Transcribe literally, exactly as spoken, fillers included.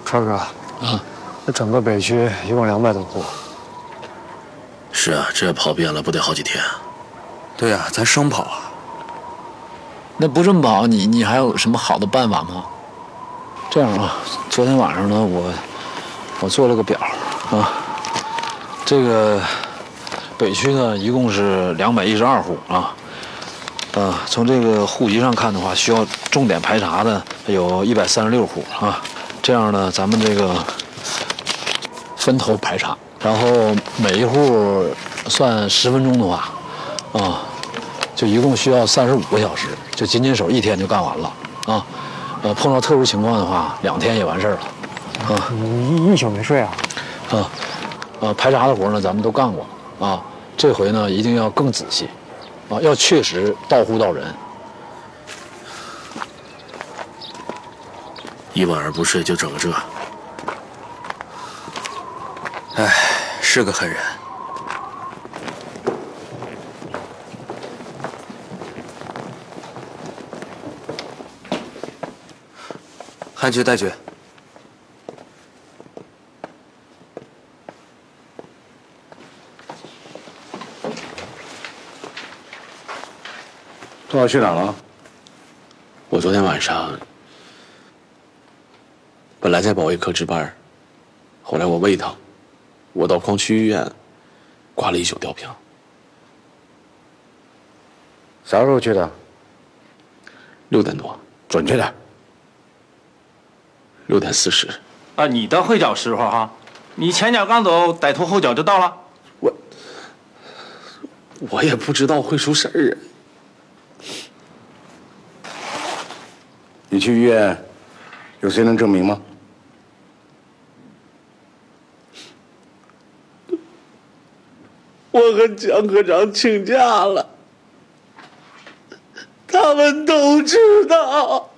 川哥，啊，这整个北区一共两百多户。 是啊，这跑遍了不得好几天啊。 对啊，咱生跑啊。 那不这么跑，你你还有什么好的办法吗？这样啊，昨天晚上呢，我我做了个表啊，这个北区呢一共是两百一十二户啊。啊，从这个户籍上看的话，需要重点排查的有一百三十六户啊。这样呢，咱们这个分头排查，然后每一户算十分钟的话，啊，就一共需要三十五个小时，就仅仅手一天就干完了啊。呃，碰到特殊情况的话，两天也完事儿了啊。 你一宿没睡啊？ 啊，呃，排查的活呢，咱们都干过啊。这回呢，一定要更仔细。啊，要确实到户到人。 一晚上不睡就整个这， 哎，是个狠人。汉局带局。 都要去哪了？ 我昨天晚上本来在保卫科值班，后来我胃疼，我到矿区医院挂了一宿吊瓶。 啥时候去的？ 六点多， 准确点。 六点四十。 啊，你的会找时候哈，你前脚刚走，歹徒后脚就到了。 我我也不知道会出事儿啊。 你去医院，有谁能证明吗？ 我和江科长请假了，他们都知道。